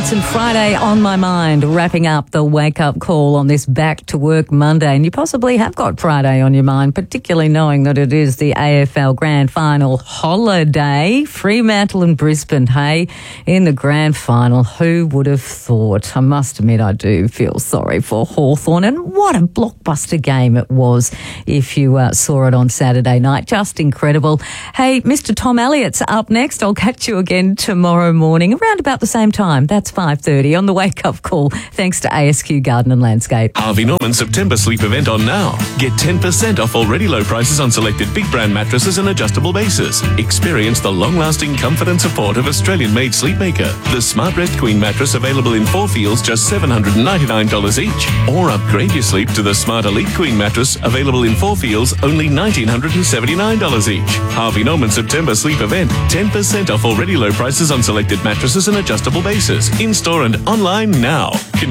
It's a Friday on my mind, wrapping up the wake-up call on this back-to-work Monday. And you possibly have got Friday on your mind, particularly knowing that it is the AFL Grand Final holiday. Fremantle and Brisbane, hey, in the Grand Final. Who would have thought? I must admit I do feel sorry for Hawthorn. And what a blockbuster game it was if you saw it on Saturday night. Just incredible. Hey, Mr. Tom Elliott's up next. I'll catch you again tomorrow morning around about the same time. That's 5:30 on the wake-up call, thanks to ASQ Garden and Landscape. Harvey Norman September sleep event on now. Get 10% off already low prices on selected big brand mattresses and adjustable bases. Experience the long-lasting comfort and support of Australian-made Sleepmaker. The SmartRest Queen mattress available in 4 feels, just $799 each. Or upgrade your sleep to the Smart Elite Queen mattress available in 4 feels, only $1,979 each. Harvey Norman September sleep event. 10% off already low prices on selected mattresses and adjustable bases. In-store and online now.